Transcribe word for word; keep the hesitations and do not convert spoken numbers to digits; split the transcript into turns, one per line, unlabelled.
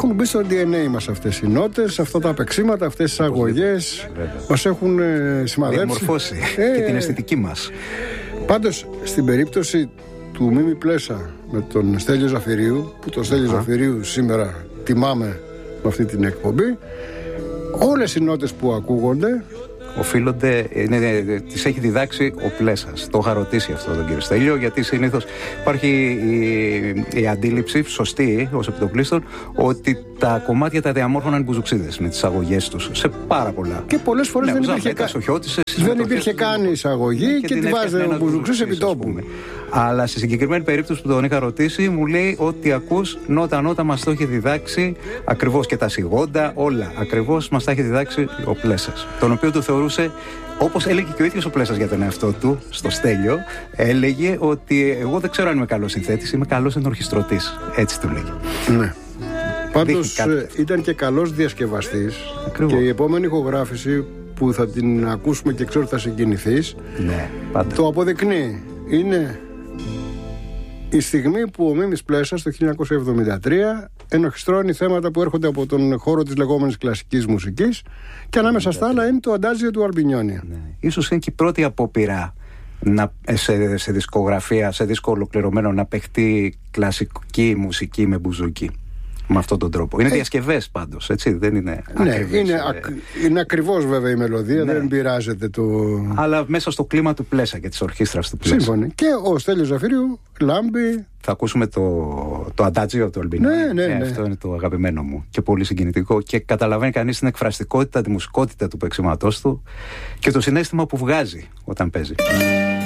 Έχουν μπει στο ντι εν έι μας αυτές οι νότες, αυτά τα παίξίματα, αυτές τις αγωγές. Μας έχουν ε, σημαδέψει.
Διαμορφώσει
ε,
και την αισθητική μας.
Πάντως, στην περίπτωση του Μίμη Πλέσα με τον Στέλιο Ζαφυρίου, που τον Στέλιο Ζαφυρίου σήμερα τιμάμε με αυτή την εκπομπή, όλες οι νότες που ακούγονται
οφείλονται, είναι, τις έχει διδάξει ο Πλέσας. Το είχα ρωτήσει αυτό τον κύριο Στέλιο, γιατί συνήθως υπάρχει η, η αντίληψη, σωστή ως επιτοπλίστων, ότι τα κομμάτια τα διαμόρφωναν οι μπουζουξίδες με τις αγωγές τους σε πάρα πολλά.
Και πολλές φορές
ναι,
δεν υπήρχε, κα... δεν υπήρχε καν εισαγωγή και, και τη βάζε ο μπουζουξής επί τόπου.
Αλλά στη συγκεκριμένη περίπτωση που τον είχα ρωτήσει, μου λέει ότι ακούς νότα-νότα μας το έχει διδάξει ακριβώς, και τα σιγόντα, όλα ακριβώς μας τα έχει διδάξει ο Πλέσας. Τον οποίο το θεωρούσε, όπως έλεγε και ο ίδιος ο Πλέσας για τον εαυτό του, στο Στέλιο, έλεγε ότι εγώ δεν ξέρω αν είμαι καλός συνθέτης, είμαι καλός ενορχιστρωτής. Έτσι του λέγει.
Ναι. Πάντως ήταν και καλός διασκευαστής. Ακριβώς. Και η επόμενη ηχογράφηση που θα την ακούσουμε και ξέρω ότι θα συγκινηθείς,
ναι,
το αποδεικνύει. Είναι η στιγμή που ο Μίμης Πλέσας το χίλια εννιακόσια εβδομήντα τρία ενορχιστρώνει θέματα που έρχονται από τον χώρο της λεγόμενης κλασικής μουσικής, και ανάμεσα στα άλλα είναι το αντάζιο του Αλμπινιόνι.
Ναι. Ίσως είναι και η πρώτη απόπειρα να, σε, σε δισκογραφία, σε δίσκο ολοκληρωμένο, να παιχτεί κλασική μουσική με μπουζούκι. Με αυτόν τον τρόπο. Είναι ε, διασκευές πάντως, έτσι, δεν είναι
ναι,
ακριβώς.
Είναι, ακ, είναι ακριβώς βέβαια η μελωδία, ναι. Δεν πειράζεται το...
Αλλά μέσα στο κλίμα του Πλέσα και της ορχήστρας του Πλέσα.
Σύμφωνοι. Και ο Στέλιος Ζαφύριου λάμπει.
Θα ακούσουμε το, το αντάτζιο του Αλμπινιόνι.
Ναι, ναι,
ε,
ναι.
Αυτό είναι το αγαπημένο μου και πολύ συγκινητικό, και καταλαβαίνει κανείς την εκφραστικότητα, τη μουσικότητα του παίξηματός του και το συναίσθημα που βγάζει όταν παίζει.